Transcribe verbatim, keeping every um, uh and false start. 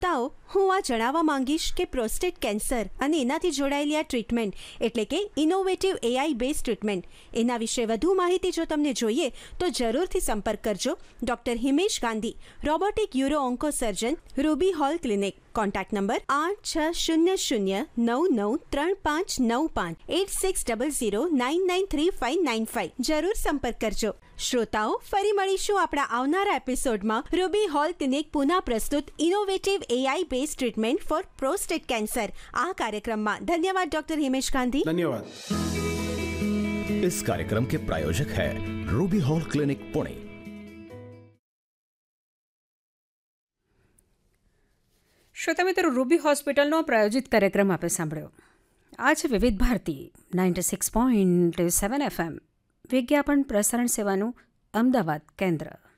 તાઓ હું આ જણાવવા માંગીશ કે પ્રોસ્ટેટ કેન્સર અને એનાથી જોડાયેલી આ ટ્રીટમેન્ટ એટલે કે ઇનોવેટિવ એઆઈ બેઝ ટ્રીટમેન્ટ એના વિશે વધુ માહિતી જો તમને જોઈએ તો જરૂરથી સંપર્ક કરજો doctor Himesh Gandhi, robotic euro onco સર્જન, Ruby hall clinic. Contact number આઠ છ શૂન્ય શૂન્ય નવ નવ ત્રણ પાંચ નવ પાંચ eight six double zero nine nine three five nine five. જરૂર સંપર્ક કરજો. શ્રોતાઓ, ફરી મળીશું આપણા આવનારા એપિસોડમાં રૂબી હોલ ક્લિનિક પુનઃ પ્રસ્તુત innovative AI based treatment for prostate cancer आ कार्यक्रम में. धन्यवाद डॉक्टर हिमेश गांधी. धन्यवाद. इस कार्यक्रम के प्रायोजक है रूबी हॉल क्लिनिक पुणे. શ્રોતા મિત્રો, રૂબી હોસ્પિટલનો પ્રાયોજિત કાર્યક્રમ આપે સાંભળ્યો. આ છે વિવિધ Bharati ninety six point seven FM વિજ્ઞાપન પ્રસારણ સેવાનું અમદાવાદ કેન્દ્ર.